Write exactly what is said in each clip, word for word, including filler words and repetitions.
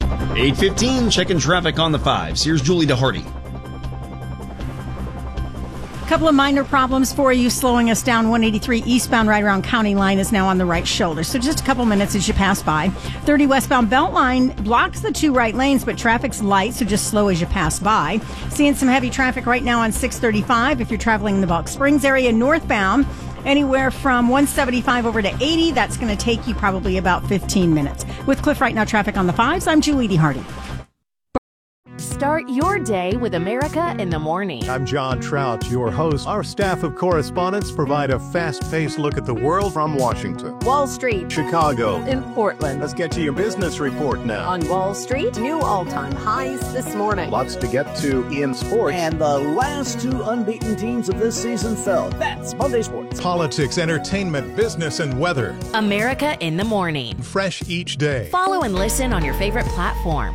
eight fifteen, checking traffic on the fives. Here's Julie DeHardy. Couple of minor problems for you, slowing us down. one eighty-three eastbound right around County Line is now on the right shoulder. So just a couple minutes as you pass by. thirty westbound Beltline blocks the two right lanes, but traffic's light, so just slow as you pass by. Seeing some heavy traffic right now on six thirty-five if you're traveling in the Balk Springs area northbound. Anywhere from one seventy-five over to eighty, that's going to take you probably about fifteen minutes. With Cliff Right Now traffic on the fives, I'm Julie DeHardy. Start your day with America in the Morning. I'm John Trout, your host. Our staff of correspondents provide a fast-paced look at the world from Washington, Wall Street, Chicago, in Portland. Let's get to your business report now. On Wall Street, new all-time highs this morning. Lots to get to in sports. And the last two unbeaten teams of this season fell. That's Monday Sports. Politics, entertainment, business, and weather. America in the Morning. Fresh each day. Follow and listen on your favorite platform.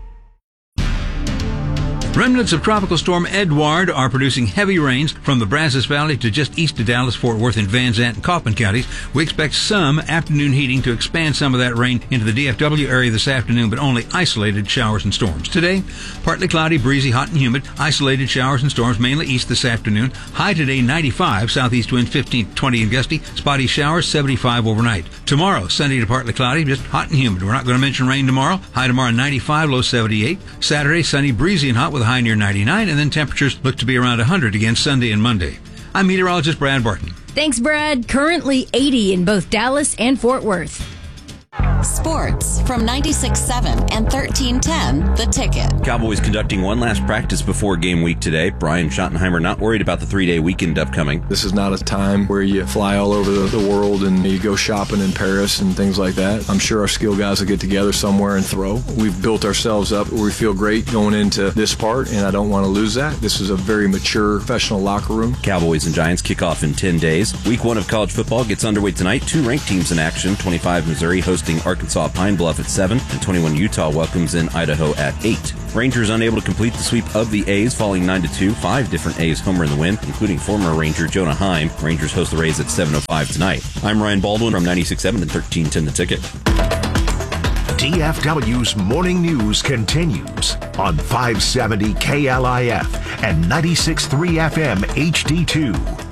Remnants of Tropical Storm Edward are producing heavy rains from the Brazos Valley to just east of Dallas, Fort Worth, and Van Zandt and Kaufman counties. We expect some afternoon heating to expand some of that rain into the D F W area this afternoon, but only isolated showers and storms. Today, partly cloudy, breezy, hot and humid. Isolated showers and storms mainly east this afternoon. High today ninety-five, southeast winds fifteen to twenty and gusty. Spotty showers seventy-five overnight. Tomorrow, sunny to partly cloudy, just hot and humid. We're not going to mention rain tomorrow. High tomorrow ninety-five, low seventy-eight. Saturday, sunny, breezy and hot with a high near ninety-nine, and then temperatures look to be around one hundred again Sunday and Monday. I'm meteorologist Brad Barton. Thanks, Brad. Currently eighty in both Dallas and Fort Worth. Sports from ninety-six point seven and thirteen ten, The Ticket. Cowboys conducting one last practice before game week today. Brian Schottenheimer not worried about the three-day weekend upcoming. This is not a time where you fly all over the, the world and you go shopping in Paris and things like that. I'm sure our skill guys will get together somewhere and throw. We've built ourselves up. We feel great going into this part, and I don't want to lose that. This is a very mature, professional locker room. Cowboys and Giants kick off in ten days. Week one of college football gets underway tonight. Two ranked teams in action. twenty-five Missouri hosting Arkansas Pine Bluff at seven, and twenty-one Utah welcomes in Idaho at eight. Rangers unable to complete the sweep of the A's, falling nine to two. Five different A's homer in the win, including former Ranger Jonah Heim. Rangers host the Rays at seven oh five tonight. I'm Ryan Baldwin from ninety-six point seven and thirteen ten The Ticket. D F W's Morning News continues on five seventy K L I F and ninety-six point three F M H D two.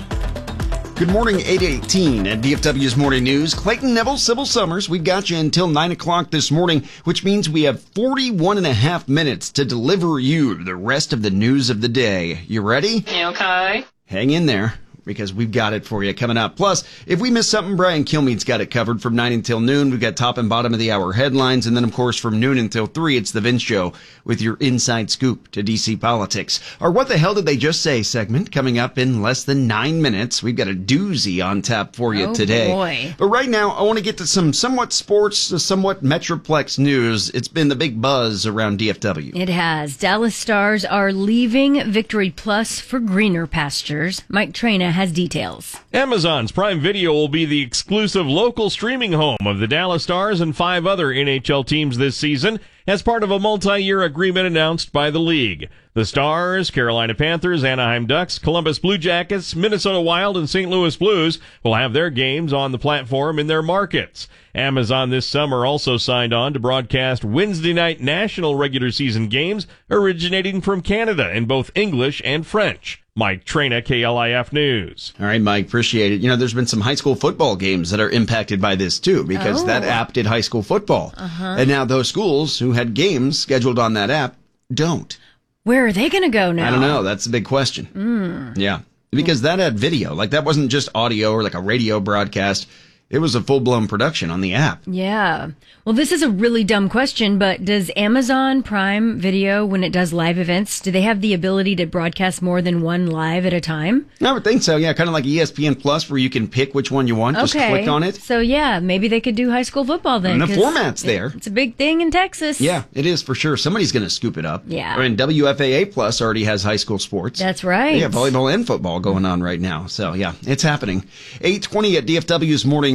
Good morning, eight eighteen at D F W's Morning News. Clayton Neville, Sybil Summers, we've got you until nine o'clock this morning, which means we have forty-one and a half minutes to deliver you the rest of the news of the day. You ready? You okay? Hang in there, because we've got it for you coming up. Plus, if we miss something, Brian Kilmeade's got it covered from nine until noon. We've got top and bottom of the hour headlines. And then, of course, from noon until three, it's the Vince Show with your inside scoop to D C politics. Our What the Hell Did They Just Say segment coming up in less than nine minutes. We've got a doozy on tap for you oh, today. Boy. But right now, I want to get to some somewhat sports, somewhat Metroplex news. It's been the big buzz around D F W. It has. Dallas Stars are leaving Victory Plus for greener pastures. Mike Traina has details. Amazon's Prime Video will be the exclusive local streaming home of the Dallas Stars and five other N H L teams this season as part of a multi-year agreement announced by the league. The Stars, Carolina Panthers, Anaheim Ducks, Columbus Blue Jackets, Minnesota Wild, and Saint Louis Blues will have their games on the platform in their markets. Amazon this summer also signed on to broadcast Wednesday night national regular season games originating from Canada in both English and French. Mike Traina, K L I F News. All right, Mike, appreciate it. You know, there's been some high school football games that are impacted by this, too, because oh. that app did high school football. Uh-huh. And now those schools who had games scheduled on that app don't. Where are they going to go now? I don't know. That's the big question. Mm. Yeah, because that had video. Like, that wasn't just audio or like a radio broadcast. It was a full-blown production on the app. Yeah. Well, this is a really dumb question, but does Amazon Prime Video, when it does live events, do they have the ability to broadcast more than one live at a time? I would think so, yeah. Kind of like E S P N Plus, where you can pick which one you want. Okay. Just click on it. So, yeah, maybe they could do high school football then. And the format's there. It's a big thing in Texas. Yeah, it is for sure. Somebody's going to scoop it up. Yeah. And W F A A Plus already has high school sports. That's right. Yeah, volleyball and football going on right now. So, yeah, it's happening. eight twenty at D F W's Morning News.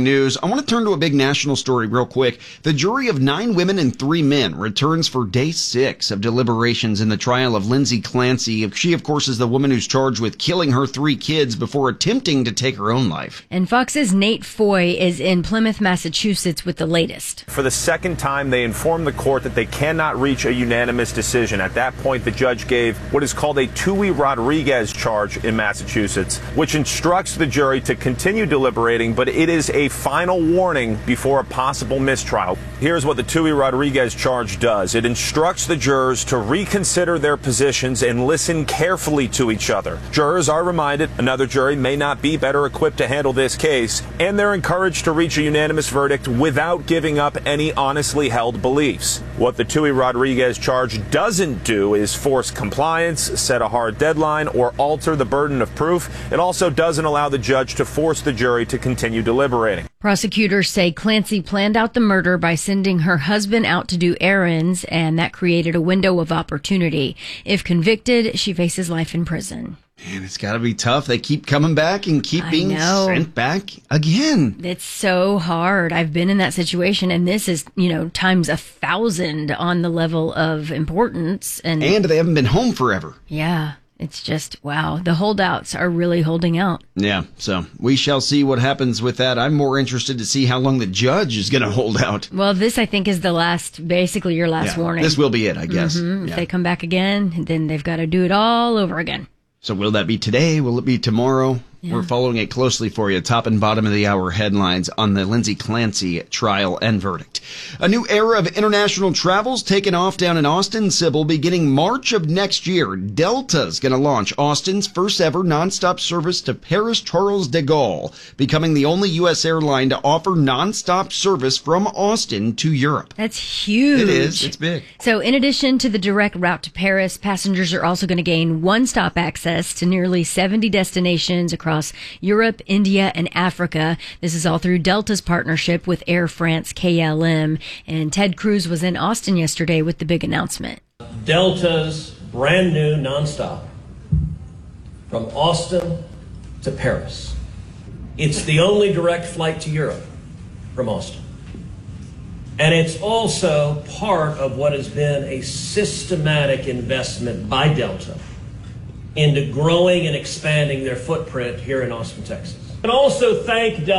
news. I want to turn to a big national story real quick. The jury of nine women and three men returns for day six of deliberations in the trial of Lindsay Clancy. She, of course, is the woman who's charged with killing her three kids before attempting to take her own life. And Fox's Nate Foy is in Plymouth, Massachusetts with the latest. For the second time, they informed the court that they cannot reach a unanimous decision. At that point, the judge gave what is called a Tui Rodriguez charge in Massachusetts, which instructs the jury to continue deliberating, but it is a final warning before a possible mistrial. Here's what the Tui Rodriguez charge does. It instructs the jurors to reconsider their positions and listen carefully to each other. Jurors are reminded another jury may not be better equipped to handle this case, and they're encouraged to reach a unanimous verdict without giving up any honestly held beliefs. What the Tui Rodriguez charge doesn't do is force compliance, set a hard deadline, or alter the burden of proof. It also doesn't allow the judge to force the jury to continue deliberating. Prosecutors say Clancy planned out the murder by sending her husband out to do errands, and that created a window of opportunity. If convicted, she faces life in prison. Man, it's got to be tough. They keep coming back and keep I being know. sent back again. It's so hard. I've been in that situation, and this is, you know, times a thousand on the level of importance. And, and they haven't been home forever. Yeah. It's just, wow, the holdouts are really holding out. Yeah, so we shall see what happens with that. I'm more interested to see how long the judge is going to hold out. Well, this, I think, is the last, basically your last yeah, warning. This will be it, I guess. Mm-hmm. Yeah. If they come back again, then they've got to do it all over again. So will that be today? Will it be tomorrow? Yeah. We're following it closely for you. Top and bottom of the hour headlines on the Lindsay Clancy trial and verdict. A new era of international travel's taken off down in Austin, Sybil, beginning March of next year. Delta's going to launch Austin's first ever nonstop service to Paris Charles de Gaulle, becoming the only U S airline to offer nonstop service from Austin to Europe. That's huge. It is. It's big. So in addition to the direct route to Paris, passengers are also going to gain one-stop access to nearly seventy destinations across across Europe, India, and Africa. This is all through Delta's partnership with Air France K L M. And Ted Cruz was in Austin yesterday with the big announcement. Delta's brand new nonstop from Austin to Paris. It's the only direct flight to Europe from Austin. And it's also part of what has been a systematic investment by Delta into growing and expanding their footprint here in Austin, Texas. And also thank Delta.